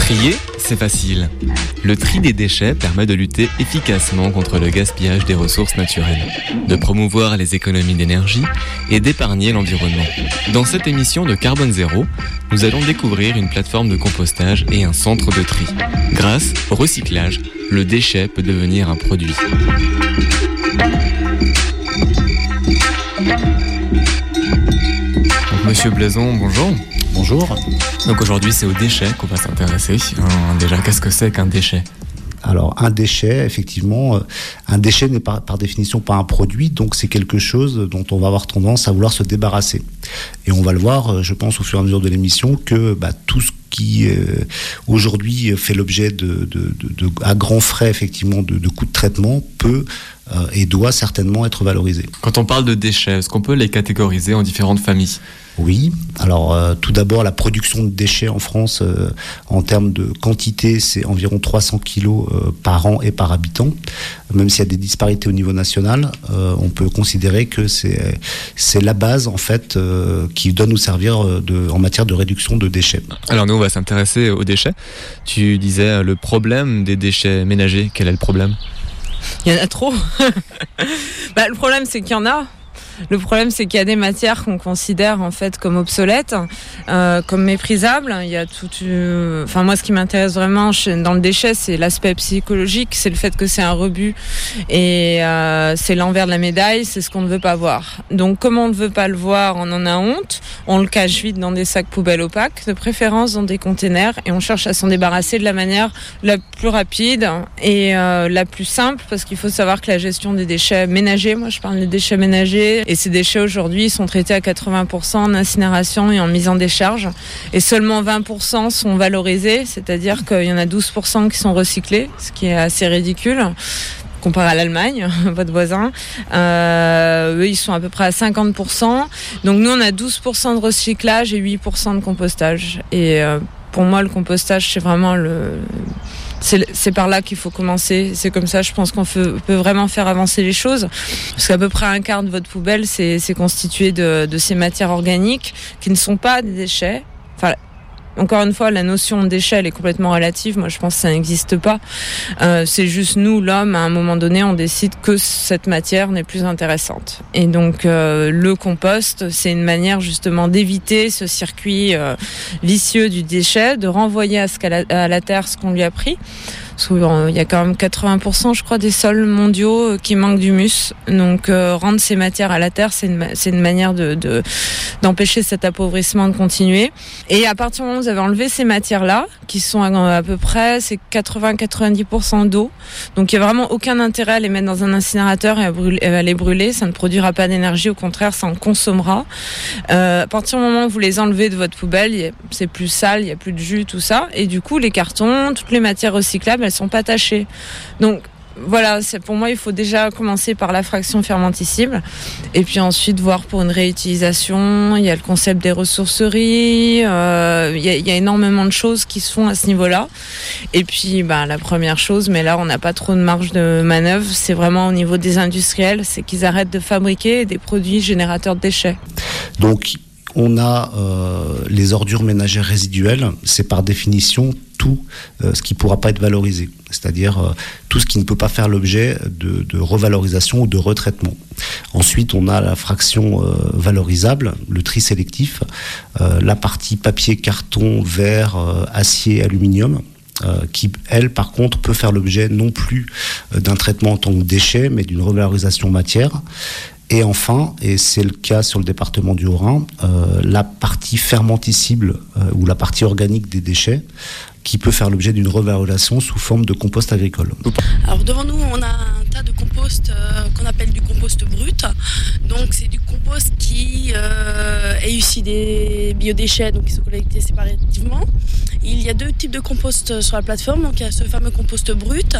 Trier, c'est facile. Le tri des déchets permet de lutter efficacement contre le gaspillage des ressources naturelles, de promouvoir les économies d'énergie et d'épargner l'environnement. Dans cette émission de Carbone Zéro, nous allons découvrir une plateforme de compostage et un centre de tri. Grâce au recyclage, le déchet peut devenir un produit. Donc, Monsieur Blaison, bonjour. Bonjour. Donc aujourd'hui, c'est aux déchets qu'on va s'intéresser. Déjà, qu'est-ce que c'est qu'un déchet ? Alors, un déchet, effectivement, un déchet n'est par définition pas un produit, donc c'est quelque chose dont on va avoir tendance à vouloir se débarrasser. Et on va le voir, je pense, au fur et à mesure de l'émission, que tout ce qui aujourd'hui fait l'objet à grands frais, effectivement, de coûts de traitement, peut et doit certainement être valorisé. Quand on parle de déchets, est-ce qu'on peut les catégoriser en différentes familles ? Oui, alors tout d'abord la production de déchets en France en termes de quantité, c'est environ 300 kilos par an et par habitant. Même s'il y a des disparités au niveau national, on peut considérer que c'est la base en fait qui doit nous servir en matière de réduction de déchets. Alors nous on va s'intéresser aux déchets. Tu disais le problème des déchets ménagers, quel est le problème ? Il y en a trop. Le problème c'est qu'il y en a. Le problème, c'est qu'il y a des matières qu'on considère en fait comme obsolètes, comme méprisables. Il y a moi, ce qui m'intéresse vraiment dans le déchet, c'est l'aspect psychologique, c'est le fait que c'est un rebut et c'est l'envers de la médaille, c'est ce qu'on ne veut pas voir. Donc, comme on ne veut pas le voir, on en a honte, on le cache vite dans des sacs poubelles opaques, de préférence dans des containers, et on cherche à s'en débarrasser de la manière la plus rapide et la plus simple, parce qu'il faut savoir que la gestion des déchets ménagers, moi je parle des déchets ménagers, et ces déchets aujourd'hui sont traités à 80% en incinération et en mise en décharge. Et seulement 20% sont valorisés, c'est-à-dire qu'il y en a 12% qui sont recyclés, ce qui est assez ridicule comparé à l'Allemagne, votre voisin. Eux, ils sont à peu près à 50%. Donc nous, on a 12% de recyclage et 8% de compostage. Et pour moi, le compostage, c'est vraiment c'est par là qu'il faut commencer. C'est comme ça, je pense qu'on peut vraiment faire avancer les choses. Parce qu'à peu près un quart de votre poubelle, c'est constitué de ces matières organiques qui ne sont pas des déchets. Enfin, encore une fois, la notion de déchet, elle est complètement relative. Moi, je pense que ça n'existe pas. C'est juste nous, l'homme, à un moment donné, on décide que cette matière n'est plus intéressante. Et donc, le compost, c'est une manière justement d'éviter ce circuit vicieux du déchet, de renvoyer à la terre ce qu'on lui a pris. Parce qu'il y a quand même 80%, je crois, des sols mondiaux qui manquent d'humus. Donc, rendre ces matières à la terre, c'est une manière d'empêcher cet appauvrissement de continuer. Et à partir du moment où vous avez enlevé ces matières-là, qui sont à peu près, c'est 80-90% d'eau. Donc, il n'y a vraiment aucun intérêt à les mettre dans un incinérateur et à les brûler. Ça ne produira pas d'énergie, au contraire, ça en consommera. À partir du moment où vous les enlevez de votre poubelle, c'est plus sale, il n'y a plus de jus, tout ça. Et du coup, les cartons, toutes les matières recyclables, elles sont pas tachées. Donc voilà, pour moi, il faut déjà commencer par la fraction fermentescible et puis ensuite voir pour une réutilisation. Il y a le concept des ressourceries, il y a énormément de choses qui se font à ce niveau-là. Et puis la première chose, mais là on n'a pas trop de marge de manœuvre, c'est vraiment au niveau des industriels, c'est qu'ils arrêtent de fabriquer des produits générateurs de déchets. Donc on a les ordures ménagères résiduelles, c'est par définition tout ce qui ne pourra pas être valorisé, c'est-à-dire tout ce qui ne peut pas faire l'objet de revalorisation ou de retraitement. Ensuite, on a la fraction valorisable, le tri sélectif, la partie papier, carton, verre, acier, aluminium, qui, elle, par contre, peut faire l'objet non plus d'un traitement en tant que déchet, mais d'une revalorisation matière. Et enfin, et c'est le cas sur le département du Haut-Rhin, la partie fermentescible ou la partie organique des déchets qui peut faire l'objet d'une revalorisation sous forme de compost agricole. Alors devant nous, on a un tas de compost qu'on appelle du compost brut. Donc c'est du compost qui est issu des biodéchets, donc qui sont collectés séparativement. Il y a deux types de compost sur la plateforme. Donc il y a ce fameux compost brut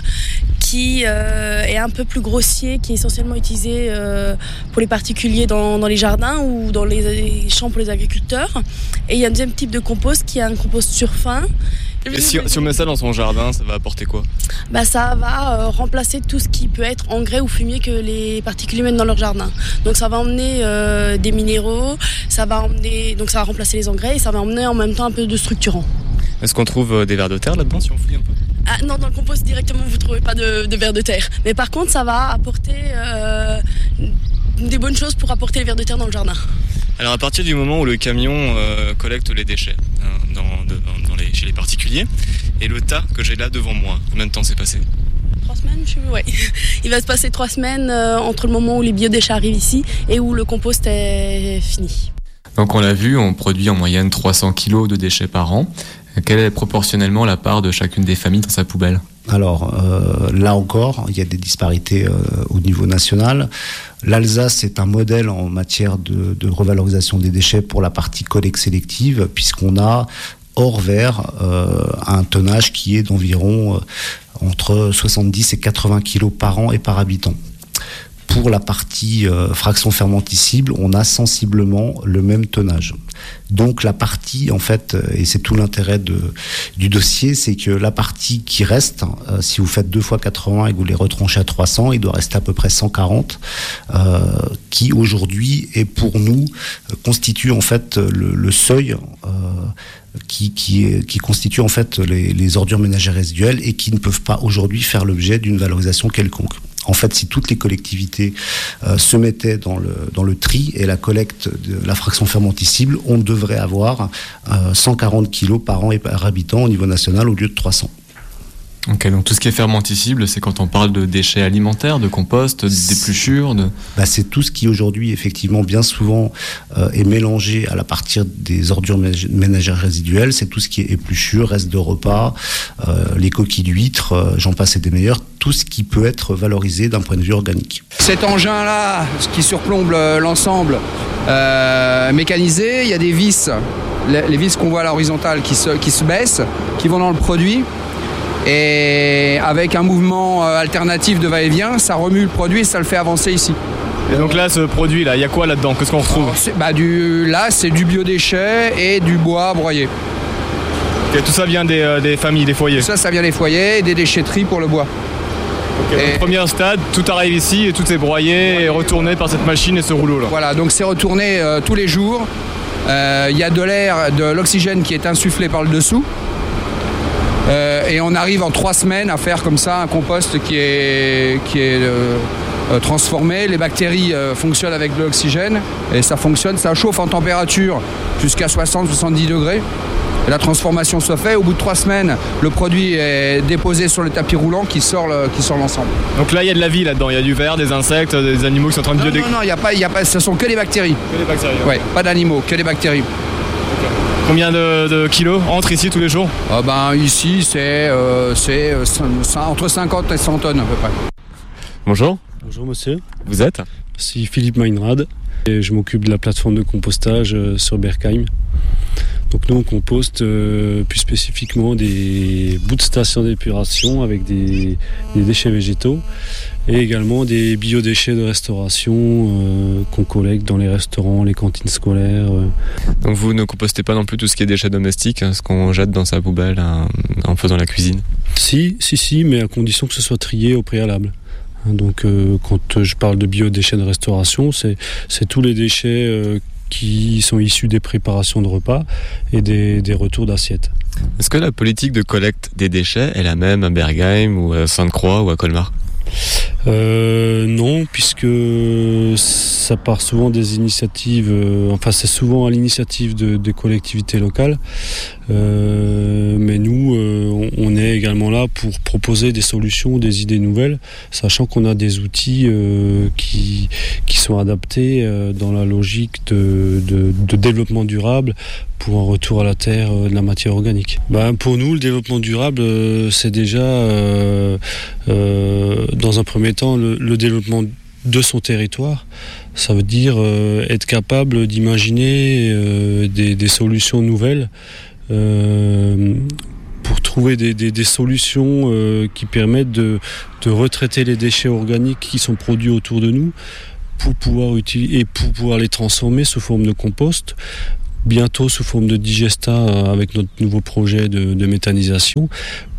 qui est un peu plus grossier, qui est essentiellement utilisé pour les particuliers dans les jardins ou dans les champs pour les agriculteurs. Et il y a un deuxième type de compost qui est un compost surfin. Et si on met ça dans son jardin, ça va apporter quoi ? Ça va remplacer tout ce qui peut être engrais ou fumier que les particuliers mettent dans leur jardin. Donc ça va emmener des minéraux, ça va remplacer les engrais et ça va emmener en même temps un peu de structurant. Est-ce qu'on trouve des vers de terre là-dedans si on fouille un peu ? Ah non, dans le compost directement vous ne trouvez pas de vers de terre. Mais par contre ça va apporter des bonnes choses pour apporter les vers de terre dans le jardin. Alors à partir du moment où le camion collecte les déchets chez les particuliers, et le tas que j'ai là devant moi, combien de temps s'est passé ? 3 semaines, ouais. Il va se passer 3 semaines entre le moment où les biodéchets arrivent ici et où le compost est fini. Donc on l'a vu, on produit en moyenne 300 kg de déchets par an. Quelle est proportionnellement la part de chacune des familles dans sa poubelle ? Alors là encore, il y a des disparités au niveau national. L'Alsace est un modèle en matière de revalorisation des déchets pour la partie collecte sélective, puisqu'on a hors verre un tonnage qui est d'environ entre 70 et 80 kg par an et par habitant. Pour la partie fraction fermenticible, on a sensiblement le même tonnage. Donc la partie, en fait, et c'est tout l'intérêt du dossier, c'est que la partie qui reste, si vous faites 2 x 80 et que vous les retranchez à 300, il doit rester à peu près 140, qui aujourd'hui, et pour nous, constitue en fait le seuil qui constitue en fait les ordures ménagères résiduelles et qui ne peuvent pas aujourd'hui faire l'objet d'une valorisation quelconque. En fait, si toutes les collectivités se mettaient dans le tri et la collecte de la fraction fermenticible, on devrait avoir 140 kg par an et par habitant au niveau national au lieu de 300. Ok, donc tout ce qui est fermenticible, c'est quand on parle de déchets alimentaires, de compost, d'épluchures c'est tout ce qui aujourd'hui, effectivement, bien souvent est mélangé à la partir des ordures ménagères résiduelles. C'est tout ce qui est épluchures, restes de repas, les coquilles d'huîtres, j'en passe et des meilleurs, tout ce qui peut être valorisé d'un point de vue organique. Cet engin-là, qui surplombe l'ensemble mécanisé, il y a des vis, les vis qu'on voit à l'horizontale qui se baissent, qui vont dans le produit. Et avec un mouvement alternatif de va-et-vient, ça remue le produit et ça le fait avancer ici. Et donc là, ce produit-là, il y a quoi là-dedans ? Qu'est-ce qu'on retrouve ? Là, c'est du biodéchet et du bois broyé. Okay, tout ça vient des familles, des foyers ? Tout ça vient des foyers et des déchetteries pour le bois. Okay, donc, premier stade, tout arrive ici et tout est broyé et retourné par cette machine et ce rouleau-là. Voilà, donc c'est retourné tous les jours. Il y a de l'air, de l'oxygène qui est insufflé par le dessous. Et on arrive en 3 semaines à faire comme ça un compost qui est transformé. Les bactéries fonctionnent avec de l'oxygène et ça fonctionne, ça chauffe en température jusqu'à 60-70 degrés. Et la transformation se fait. Au bout de 3 semaines, le produit est déposé sur le tapis roulant qui sort l'ensemble. Donc là, il y a de la vie là-dedans. Il y a du verre, des insectes, des animaux qui sont en train de biodégrader. Non, il y a pas. Ce sont que des bactéries. Que des bactéries. Ouais, okay. Pas d'animaux, que des bactéries. Combien de kilos entrent ici tous les jours ? Ici, c'est entre 50 et 100 tonnes à peu près. Bonjour. Bonjour monsieur. Vous êtes ? C'est Philippe Meinrad et je m'occupe de la plateforme de compostage sur Berkheim. Donc nous on composte plus spécifiquement des bouts de station d'épuration avec des déchets végétaux et également des biodéchets de restauration qu'on collecte dans les restaurants, les cantines scolaires. Donc vous ne compostez pas non plus tout ce qui est déchets domestiques, ce qu'on jette dans sa poubelle en faisant la cuisine ? Si, mais à condition que ce soit trié au préalable. Donc quand je parle de biodéchets de restauration, c'est tous les déchets qui sont issus des préparations de repas et des retours d'assiettes. Est-ce que la politique de collecte des déchets est la même à Berkheim ou à Sainte-Croix ou à Colmar ? Non, puisque ça part souvent des initiatives, c'est souvent à l'initiative des collectivités locales, mais nous, on est également là pour proposer des solutions, des idées nouvelles, sachant qu'on a des outils qui sont adaptés dans la logique de développement durable pour un retour à la terre de la matière organique. Pour nous, le développement durable, c'est déjà, dans un premier temps, le développement de son territoire. Ça veut dire être capable d'imaginer des solutions nouvelles pour trouver des solutions qui permettent de retraiter les déchets organiques qui sont produits autour de nous pour pouvoir les transformer sous forme de compost, bientôt sous forme de digesta avec notre nouveau projet de méthanisation,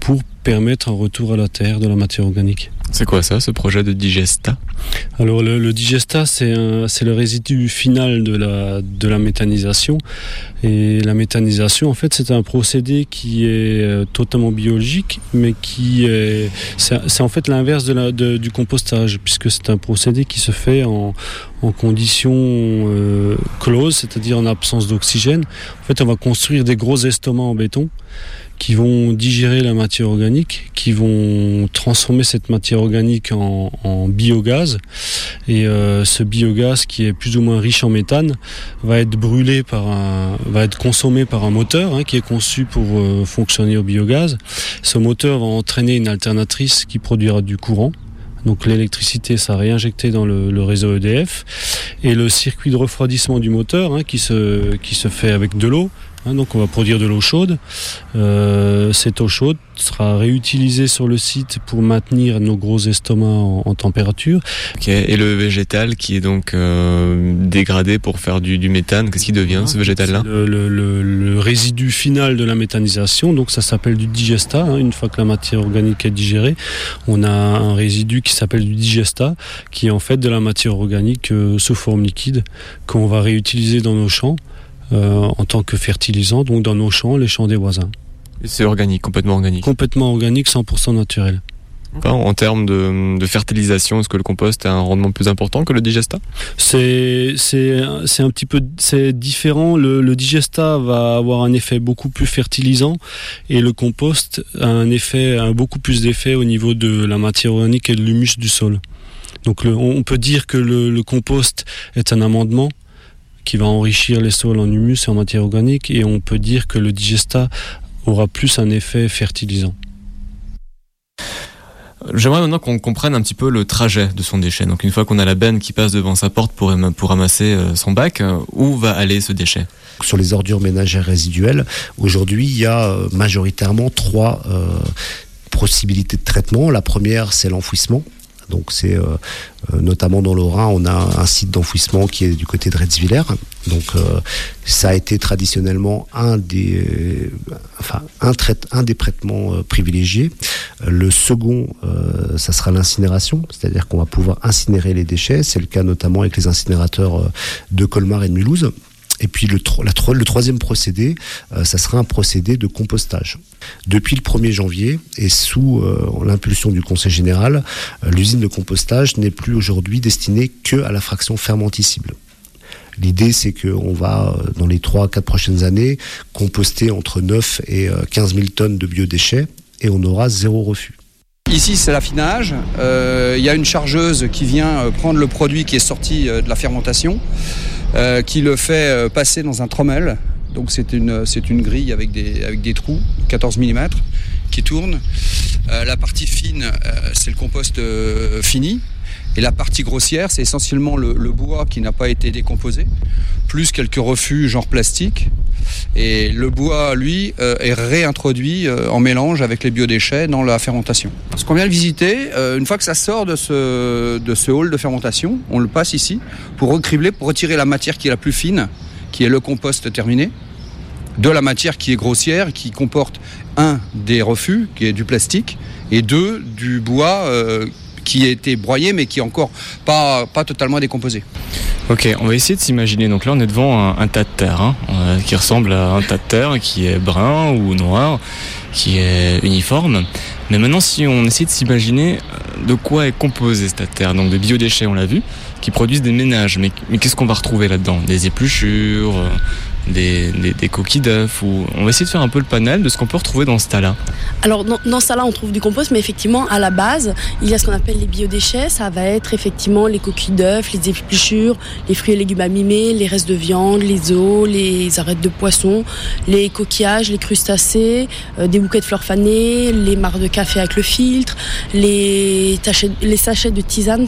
pour permettre un retour à la terre de la matière organique. C'est quoi ça, ce projet de Digesta ? Alors le Digesta, c'est le résidu final de la méthanisation. Et la méthanisation, en fait, c'est un procédé qui est totalement biologique, mais c'est en fait l'inverse du compostage, puisque c'est un procédé qui se fait en conditions closes, c'est-à-dire en absence d'oxygène. En fait, on va construire des gros estomacs en béton qui vont digérer la matière organique, qui vont transformer cette matière organique en biogaz. Et ce biogaz, qui est plus ou moins riche en méthane, va être consommé par un moteur qui est conçu pour fonctionner au biogaz. Ce moteur va entraîner une alternatrice qui produira du courant. Donc l'électricité sera réinjectée dans le réseau EDF. Et le circuit de refroidissement du moteur, qui se fait avec de l'eau, donc on va produire de l'eau chaude. Cette eau chaude sera réutilisée sur le site pour maintenir nos gros estomacs en température. Okay. Et le végétal qui est donc dégradé pour faire du méthane, qu'est-ce qui devient ce végétal-là ? Le résidu final de la méthanisation, donc ça s'appelle du digesta. Une fois que la matière organique est digérée, on a un résidu qui s'appelle du digesta, qui est en fait de la matière organique sous forme liquide qu'on va réutiliser dans nos champs. En tant que fertilisant, donc dans nos champs, les champs des voisins. Et c'est organique, complètement organique ? Complètement organique, 100% naturel. En termes de fertilisation, est-ce que le compost a un rendement plus important que le digesta ? C'est un petit peu différent. Le digesta va avoir un effet beaucoup plus fertilisant et le compost a beaucoup plus d'effet au niveau de la matière organique et de l'humus du sol. Donc on peut dire que le compost est un amendement qui va enrichir les sols en humus et en matière organique, et on peut dire que le digesta aura plus un effet fertilisant. J'aimerais maintenant qu'on comprenne un petit peu le trajet de son déchet. Donc une fois qu'on a la benne qui passe devant sa porte pour ramasser son bac, où va aller ce déchet ? Sur les ordures ménagères résiduelles, aujourd'hui il y a majoritairement 3 possibilités de traitement. La première, c'est l'enfouissement. Donc c'est notamment dans l'Haut-Rhin, on a un site d'enfouissement qui est du côté de Retzwiller. Donc ça a été traditionnellement un des traitements privilégiés. Le second, ça sera l'incinération, c'est-à-dire qu'on va pouvoir incinérer les déchets. C'est le cas notamment avec les incinérateurs de Colmar et de Mulhouse. Et puis le troisième procédé, ça sera un procédé de compostage. Depuis le 1er janvier, et sous l'impulsion du Conseil général, l'usine de compostage n'est plus aujourd'hui destinée que à la fraction fermentescible. L'idée, c'est qu'on va, dans les 3-4 prochaines années, composter entre 9 et 15 000 tonnes de biodéchets, et on aura 0 refus. Ici, c'est l'affinage. Il y a une chargeuse qui vient prendre le produit qui est sorti de la fermentation, qui le fait passer dans un trommel. Donc c'est une grille avec des trous, 14 mm, qui tourne. La partie fine, c'est le compost fini. Et la partie grossière, c'est essentiellement le bois qui n'a pas été décomposé, plus quelques refus genre plastique. Et le bois, lui, est réintroduit en mélange avec les biodéchets dans la fermentation. Ce qu'on vient de visiter, une fois que ça sort de ce hall de fermentation, on le passe ici pour recribler, pour retirer la matière qui est la plus fine, qui est le compost terminé, de la matière qui est grossière, qui comporte 1 des refus, qui est du plastique, et 2 du bois qui a été broyé mais qui est encore pas totalement décomposé. Ok, on va essayer de s'imaginer. Donc là, on est devant un tas de terre qui ressemble à un tas de terre qui est brun ou noir, qui est uniforme. Mais maintenant, si on essaie de s'imaginer de quoi est composé ce tas de terre, donc de biodéchets, on l'a vu, qui produisent des ménages. Mais qu'est-ce qu'on va retrouver là-dedans ? Des épluchures, des coquilles d'œufs, ou on va essayer de faire un peu le panel de ce qu'on peut retrouver dans ce tas-là. Alors dans ce tas-là, on trouve du compost, mais effectivement, à la base, il y a ce qu'on appelle les biodéchets. Ça va être effectivement les coquilles d'œufs, les épluchures, les fruits et légumes abîmés, les restes de viande, les os, les arêtes de poisson, les coquillages, les crustacés, des bouquets de fleurs fanées, les marcs de café avec le filtre, les sachets de tisane,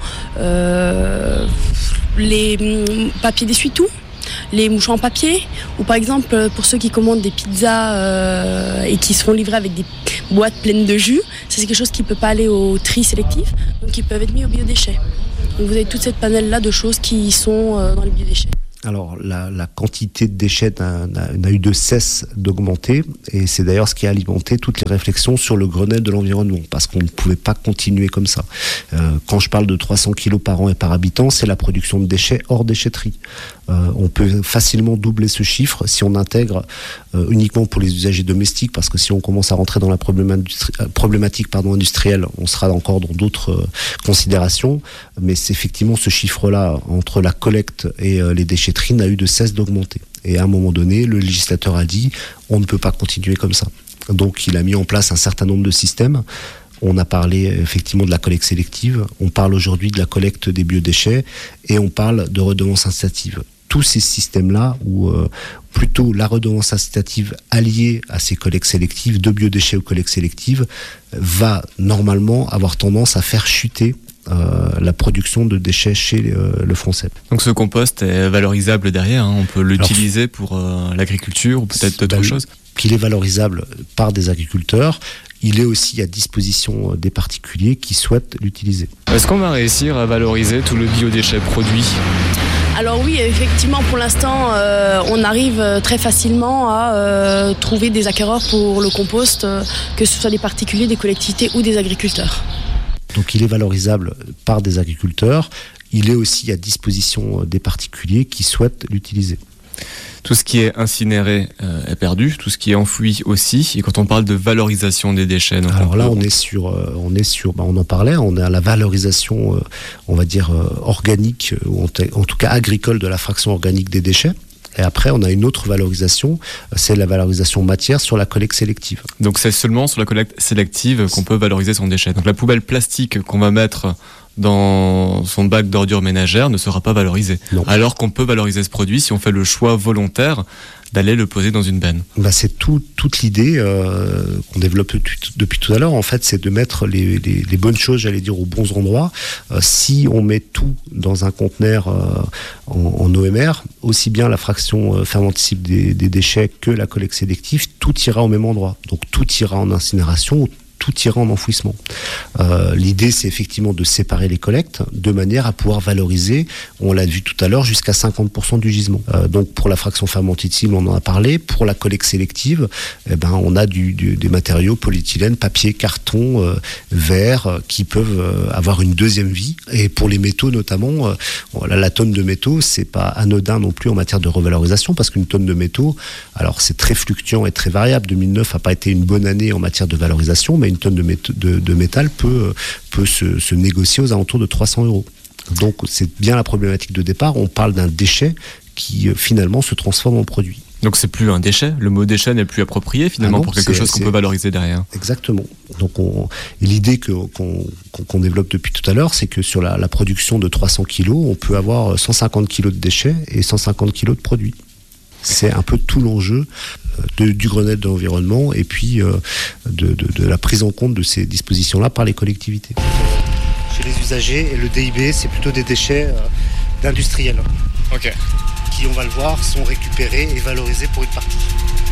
les papiers d'essuie-tout, les mouchoirs en papier, ou par exemple pour ceux qui commandent des pizzas et qui seront livrés avec des boîtes pleines de jus, c'est quelque chose qui ne peut pas aller au tri sélectif, donc ils peuvent être mis aux biodéchets. Donc vous avez toute cette panel-là de choses qui sont dans les biodéchets. Alors la quantité de déchets n'a eu de cesse d'augmenter, et c'est d'ailleurs ce qui a alimenté toutes les réflexions sur le Grenelle de l'environnement, parce qu'on ne pouvait pas continuer comme ça. Quand je parle de 300 kilos par an et par habitant, c'est la production de déchets hors déchetterie. On peut facilement doubler ce chiffre si on intègre uniquement pour les usagers domestiques, parce que si on commence à rentrer dans la problématique industrielle, on sera encore dans d'autres considérations, mais c'est effectivement ce chiffre-là entre la collecte et les déchetteries n'a eu de cesse d'augmenter. Et à un moment donné, le législateur a dit on ne peut pas continuer comme ça. Donc il a mis en place un certain nombre de systèmes. On a parlé effectivement de la collecte sélective, on parle aujourd'hui de la collecte des biodéchets et on parle de redevance incitative. Tous ces systèmes-là, ou plutôt la redevance incitative alliée à ces collectes sélectives, de biodéchets ou collectes sélectives, va normalement avoir tendance à faire chuter la production de déchets chez le Français. Donc ce compost est valorisable derrière, on peut l'utiliser pour l'agriculture ou peut-être d'autres choses. Qu'il est valorisable par des agriculteurs, il est aussi à disposition des particuliers qui souhaitent l'utiliser. Est-ce qu'on va réussir à valoriser tout le biodéchet produit ? Alors oui, effectivement, pour l'instant, on arrive très facilement à trouver des acquéreurs pour le compost, que ce soit des particuliers, des collectivités ou des agriculteurs. Donc il est valorisable par des agriculteurs, il est aussi à disposition des particuliers qui souhaitent l'utiliser. Tout ce qui est incinéré est perdu, tout ce qui est enfoui aussi. Et quand on parle de valorisation des déchets, donc alors là on en parlait, on est à la valorisation, on va dire organique, ou en tout cas agricole de la fraction organique des déchets. Et après, on a une autre valorisation, c'est la valorisation matière sur la collecte sélective. Donc c'est seulement sur la collecte sélective qu'on peut valoriser son déchet. Donc la poubelle plastique qu'on va mettre dans son bac d'ordures ménagères ne sera pas valorisée. Non. Alors qu'on peut valoriser ce produit si on fait le choix volontaire d'aller le poser dans une benne. C'est toute l'idée qu'on développe depuis tout à l'heure, en fait, c'est de mettre les bonnes choses, j'allais dire, aux bons endroits. Si on met tout dans un conteneur en OMR, aussi bien la fraction fermentescible des déchets que la collecte sélective, tout ira au même endroit. Donc tout ira en incinération, tout ira en enfouissement. L'idée, c'est effectivement de séparer les collectes de manière à pouvoir valoriser, on l'a vu tout à l'heure, jusqu'à 50% du gisement. Donc pour la fraction fermentescible, on en a parlé. Pour la collecte sélective, on a des matériaux polyéthylène, papier, carton, verre, qui peuvent avoir une deuxième vie. Et pour les métaux notamment, la tonne de métaux, c'est pas anodin non plus en matière de revalorisation, parce qu'une tonne de métaux, alors c'est très fluctuant et très variable. 2009 n'a pas été une bonne année en matière de valorisation, mais une tonne de métal peut se négocier aux alentours de 300 €. Donc c'est bien la problématique de départ. On parle d'un déchet qui finalement se transforme en produit. Donc c'est plus un déchet, le mot déchet n'est plus approprié finalement pour quelque chose qu'on peut valoriser derrière. Exactement. Donc l'idée qu'on développe depuis tout à l'heure, c'est que sur la production de 300 kilos, on peut avoir 150 kilos de déchets et 150 kilos de produits. C'est un peu tout l'enjeu du Grenelle de l'environnement et puis de la prise en compte de ces dispositions-là par les collectivités. Chez les usagers, le DIB, c'est plutôt des déchets d'industriels. Ok. Qui, on va le voir, sont récupérés et valorisés pour une partie.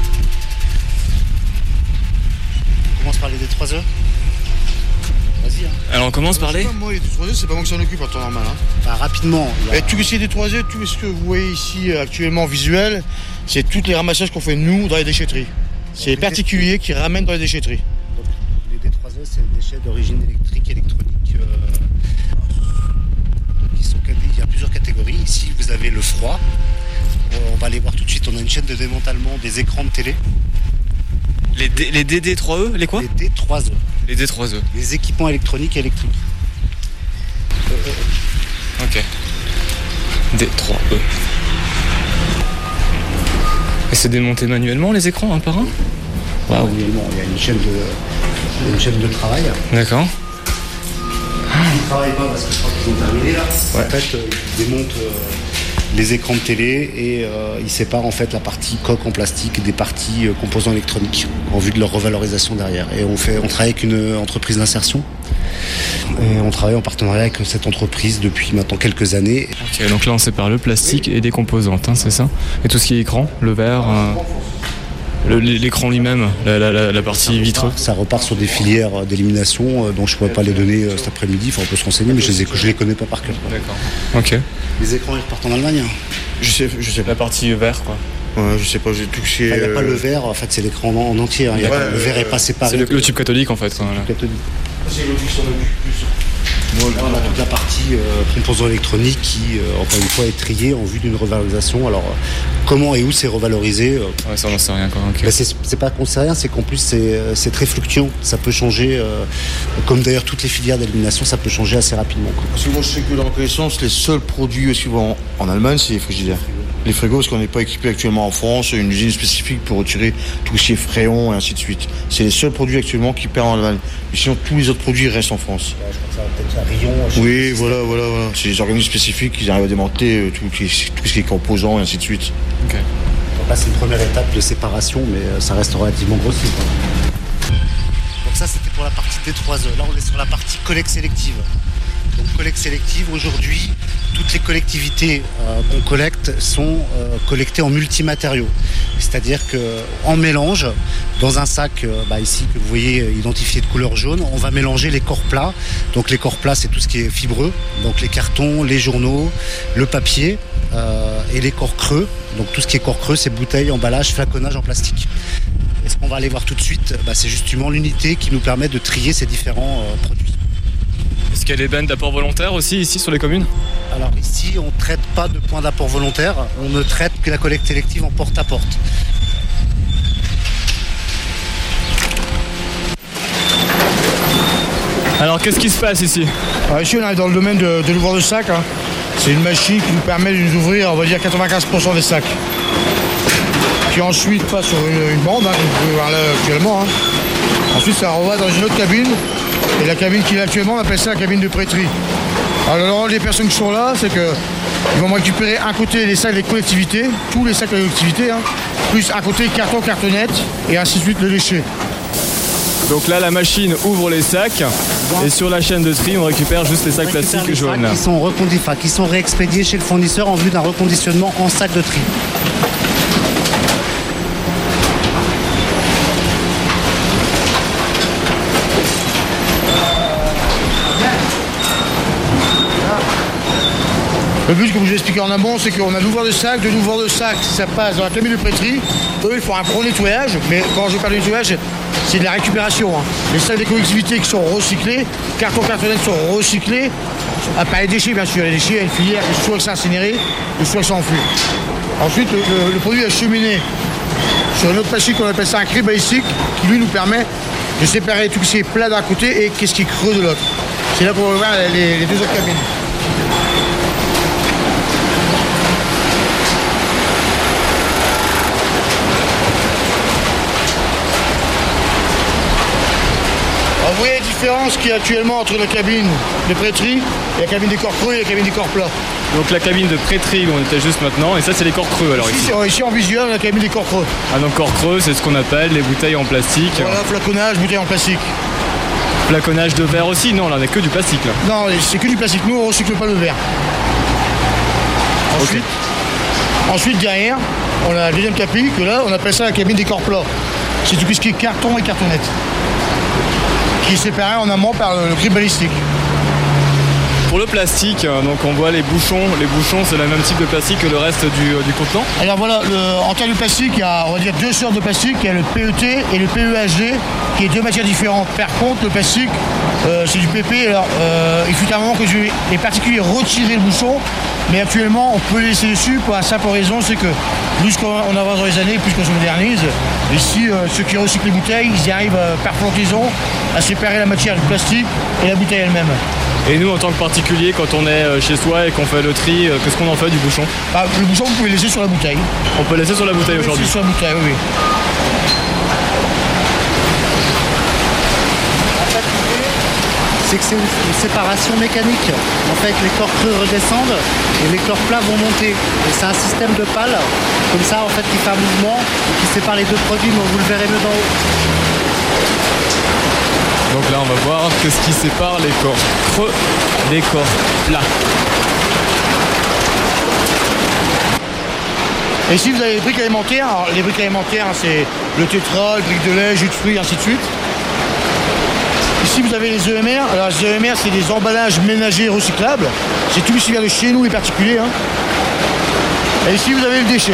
On commence par les D3E. Vas-y. Alors on commence par les... Moi, les D3E, c'est pas moi qui s'en occupe en temps normal. Rapidement. Tous ces D3E, tout ce que vous voyez ici actuellement visuel, c'est tous les ramassages qu'on fait nous dans les déchetteries. C'est les particuliers qui ramènent dans les déchetteries. Donc, les D3E, c'est des déchets d'origine électrique, électronique. Il y a plusieurs catégories. Ici, vous avez le froid. On va aller voir tout de suite. On a une chaîne de démantèlement des écrans de télé. Les DD3E, les quoi ? Les D3E. Les D3E. Les équipements électroniques et électriques. Ok. D3E. Et c'est démonté manuellement les écrans, un par un ? Waouh. Manuellement, il y a une chaîne de travail. D'accord. Ils ne travaillent pas parce que je crois qu'ils ont terminé là. Ouais. En fait, ils démontent les écrans de télé et ils séparent en fait la partie coque en plastique des parties composants électroniques en vue de leur revalorisation derrière. Et on travaille avec une entreprise d'insertion. Et on travaille en partenariat avec cette entreprise depuis maintenant quelques années. Ok, donc là on sépare le plastique et des composantes, c'est ça ? Et tout ce qui est écran, le verre l'écran lui-même, la partie vitreux? Ça repart sur des filières d'élimination dont je ne pourrais pas les donner cet après-midi. Enfin, on peut se renseigner, mais je les connais pas par cœur. D'accord. Ok. Les écrans, ils repartent en Allemagne. Je sais. La partie vert, quoi. Ouais, je sais pas, j'ai touché. Il n'y a pas le verre, en fait, c'est l'écran en entier. Le verre est pas séparé. C'est le tube cathodique, en fait. C'est le cathodique. C'est le tube plus. Là, on a toute la partie composants électroniques qui, encore une fois, est triée en vue d'une revalorisation. Alors, comment et où c'est revalorisé ça, on n'en sait rien, quoi. Okay. Ben, c'est pas qu'on sait rien, c'est qu'en plus, c'est très fluctuant. Ça peut changer, comme d'ailleurs toutes les filières d'élimination, ça peut changer assez rapidement, quoi. Parce que moi, je sais que dans la connaissance, les seuls produits souvent en Allemagne, c'est les frigidaires. Les frigos, parce qu'on n'est pas équipé actuellement en France, une usine spécifique pour retirer tout ce qui est fréon et ainsi de suite. C'est les seuls produits actuellement qui perdent en Allemagne. Mais sinon, tous les autres produits restent en France. Ouais, je crois que ça va peut-être un rayon. Oui, voilà. C'est des organismes spécifiques qui arrivent à démonter tout ce qui est composants et ainsi de suite. Ok. Donc là, c'est une première étape de séparation, mais ça reste relativement grossier. Donc ça, c'était pour la partie D3E. Là, on est sur la partie collecte sélective. Donc collecte sélective, aujourd'hui, toutes les collectivités qu'on collecte sont collectées en multimatériaux. C'est-à-dire qu'en mélange, dans un sac ici que vous voyez identifié de couleur jaune, on va mélanger les corps plats. Donc les corps plats, c'est tout ce qui est fibreux, donc les cartons, les journaux, le papier et les corps creux. Donc tout ce qui est corps creux, c'est bouteilles, emballages, flaconnage en plastique. Et ce qu'on va aller voir tout de suite, c'est justement l'unité qui nous permet de trier ces différents produits. Est-ce qu'il y a des bennes d'apport volontaire aussi ici sur les communes? Alors ici, on ne traite pas de points d'apport volontaire, on ne traite que la collecte sélective en porte-à-porte. Alors qu'est-ce qui se passe ici? Alors ici, on est dans le domaine de l'ouvreur de sac. C'est une machine qui nous permet de nous ouvrir, on va dire, 95% des sacs. Qui ensuite passe sur une bande, comme vous pouvez voir là actuellement. Ensuite, ça revoit dans une autre cabine. Et la cabine qu'il a actuellement, on appelle ça la cabine de prêterie. Alors les personnes qui sont là, c'est qu'ils vont récupérer un côté les sacs des collectivités, tous les sacs des collectivités, plus un côté carton, cartonnette, et ainsi de suite le déchet. Donc là, la machine ouvre les sacs, et sur la chaîne de tri, on récupère juste les sacs plastiques jaunes. Qui sont réexpédiés chez le fournisseur en vue d'un reconditionnement en sac de tri. Le but, comme je vous ai expliqué en amont, c'est qu'on a l'ouvreur de sac, ça passe dans la cabine de prêterie. Eux, ils font un gros nettoyage, mais quand je parle de nettoyage, c'est de la récupération. Les sacs des collectivités qui sont recyclés, cartons, cartonnettes sont recyclés, pas les déchets bien sûr, les déchets, il y a une filière qui soit c'est incinéré, soit c'est enfoui. Ensuite, le produit est acheminé sur un autre plastique qu'on appelle ça un cri basic, qui lui nous permet de séparer tout ce qui est plat d'un côté et qu'est-ce qui est creux de l'autre. C'est là qu'on va voir les deux autres cabines. Vous voyez la différence qu'il y a actuellement entre la cabine de prêterie et la cabine des corps creux et la cabine des corps plats. Donc la cabine de prêterie où on était juste maintenant, et ça c'est les corps creux alors ici. Ici en visuel, la cabine des corps creux. Ah donc corps creux, c'est ce qu'on appelle les bouteilles en plastique. Voilà, flaconnage, bouteilles en plastique. Flaconnage de verre aussi? Non, là on n'a que du plastique là. Non, c'est que du plastique, nous on recycle pas le verre. Ensuite derrière, on a la deuxième tapis, que là on appelle ça la cabine des corps plats. C'est tout ce qui est carton et cartonnette, qui est séparé en amont par le grip balistique. Pour le plastique, donc on voit les bouchons c'est le même type de plastique que le reste du contenant. Alors voilà, en termes de plastique, il y a on va dire deux sortes de plastique, il y a le PET et le PEHD, qui est deux matières différentes. Par contre, le plastique, c'est du PP. Alors il fut un moment que les particuliers retiraient le bouchon, mais actuellement on peut le laisser dessus pour la simple raison, c'est que plus qu'on avance dans les années, plus qu'on se modernise. Ici, ceux qui recyclent les bouteilles, ils y arrivent par flottaison à séparer la matière du plastique et la bouteille elle-même. Et nous, en tant que particulier, quand on est chez soi et qu'on fait le tri, qu'est-ce qu'on en fait du bouchon? Le bouchon, vous pouvez le laisser sur la bouteille. On peut laisser sur la bouteille aujourd'hui? Sur la bouteille, oui. C'est que c'est une séparation mécanique. En fait, les corps creux redescendent et les corps plats vont monter. Et c'est un système de pales, comme ça, en fait, qui fait un mouvement, qui sépare les deux produits, mais vous le verrez mieux d'en haut. Donc là, on va voir ce qui sépare les corps creux des corps plats. Et ici, vous avez les briques alimentaires. Alors, les briques alimentaires, c'est le tétra, le brique de lait, jus de fruits, ainsi de suite. Ici, vous avez les EMR. Alors, les EMR, c'est des emballages ménagers recyclables. C'est tout ici vers de chez nous, les particuliers. Et ici, vous avez le déchet.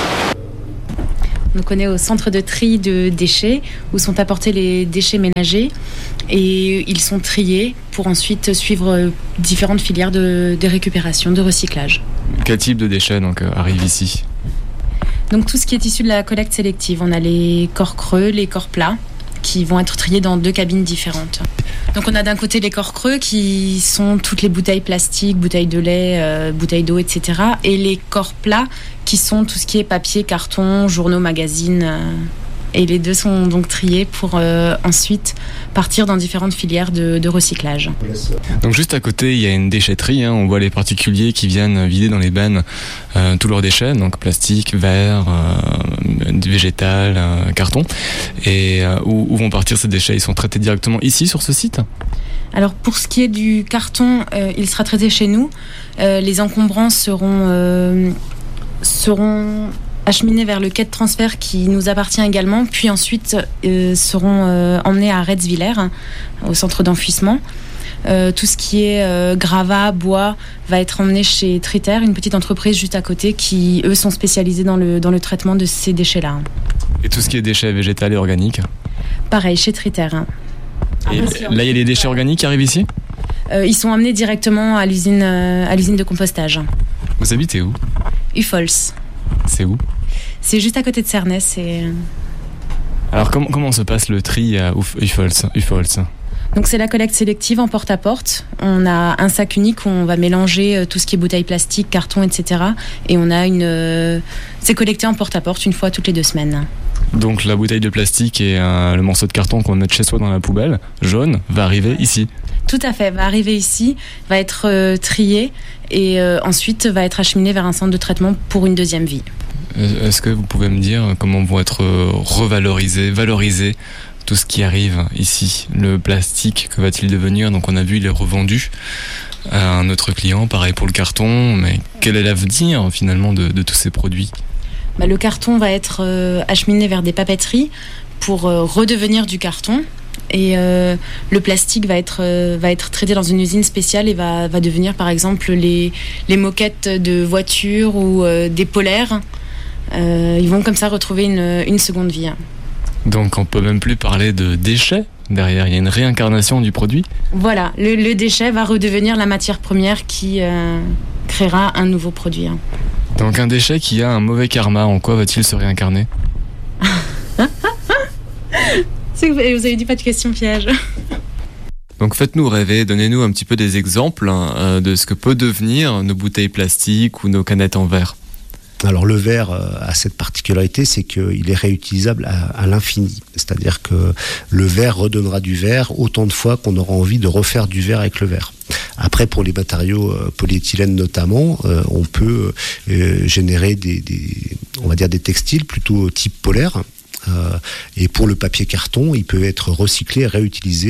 Donc, on est au centre de tri de déchets où sont apportés les déchets ménagers et ils sont triés pour ensuite suivre différentes filières de récupération, de recyclage. Quel type de déchets donc, arrive ici ? Donc, tout ce qui est issu de la collecte sélective. On a les corps creux, les corps plats, qui vont être triés dans 2 cabines différentes. Donc on a d'un côté les corps creux qui sont toutes les bouteilles plastiques, bouteilles de lait, bouteilles d'eau, etc. Et les corps plats qui sont tout ce qui est papier, carton, journaux, magazines. Et les 2 sont donc triés pour ensuite partir dans différentes filières de recyclage. Donc juste à côté, il y a une déchetterie. On voit les particuliers qui viennent vider dans les bennes tous leurs déchets, donc plastique, verre, végétal, carton. Et où vont partir ces déchets ? Ils sont traités directement ici, sur ce site ? Alors pour ce qui est du carton, il sera traité chez nous. Les encombrants seront acheminés vers le quai de transfert qui nous appartient également, puis ensuite seront emmenés à Retzwiller, au centre d'enfouissement. Tout ce qui est gravat, bois, va être emmené chez Triter, une petite entreprise juste à côté qui, eux, sont spécialisés dans le traitement de ces déchets-là. Et tout ce qui est déchets végétaux et organiques ? Pareil, chez Triter. Et là, il y a les déchets organiques qui arrivent ici ? Ils sont emmenés directement à l'usine de compostage. Vous habitez où ? Ufols. C'est où ? C'est juste à côté de Cernès. Alors comment se passe le tri à Ufols ? Donc c'est la collecte sélective en porte-à-porte. On a un sac unique où on va mélanger tout ce qui est bouteilles plastiques, carton, etc. Et on a c'est collecté en porte-à-porte une fois toutes les 2 semaines. Donc la bouteille de plastique et le morceau de carton qu'on met chez soi dans la poubelle, jaune, va arriver ici. Tout à fait, va arriver ici, va être trié et ensuite va être acheminé vers un centre de traitement pour une 2e vie. Est-ce que vous pouvez me dire comment vont être valorisé tout ce qui arrive ici ? Le plastique, que va-t-il devenir ? Donc on a vu, il est revendu à un autre client, pareil pour le carton, mais quel est l'avenir finalement de tous ces produits ? Le carton va être acheminé vers des papeteries pour redevenir du carton. Et le plastique va être traité dans une usine spéciale et va devenir par exemple les moquettes de voitures ou des polaires. Ils vont comme ça retrouver une seconde vie. Donc on peut même plus parler de déchets derrière, il y a une réincarnation du produit. Voilà, le déchet va redevenir la matière première qui créera un nouveau produit. Donc un déchet qui a un mauvais karma, en quoi va-t-il se réincarner ? Vous avez dit pas de questions pièges. Donc faites-nous rêver, donnez-nous un petit peu des exemples de ce que peut devenir nos bouteilles plastiques ou nos canettes en verre. Alors le verre a cette particularité, c'est qu'il est réutilisable à l'infini. C'est-à-dire que le verre redonnera du verre autant de fois qu'on aura envie de refaire du verre avec le verre. Après, pour les matériaux polyéthylène notamment, on peut générer on va dire des textiles plutôt type polaire. Et pour le papier carton, il peut être recyclé et réutilisé